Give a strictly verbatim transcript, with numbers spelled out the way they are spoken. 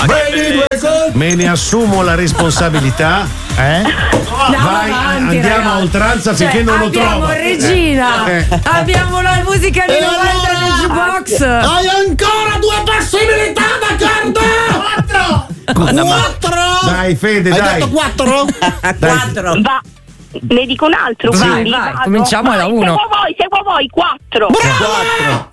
Me ne assumo la responsabilità. Eh? Vai, avanti, andiamo ragazzi. a oltranza Cioè, finché non lo abbiamo trovo. Regina, Eh. abbiamo la musica di E novanta allora? del jukebox. Hai ancora due possibilità, d'accordo? Quattro! Quattro! Dai, Fede, Hai dai. detto quattro? Quattro. Va. Ne dico un altro, Vai, quindi vai, vado. cominciamo alla Vai, uno. Seguo voi, seguo voi, quattro. Bravo!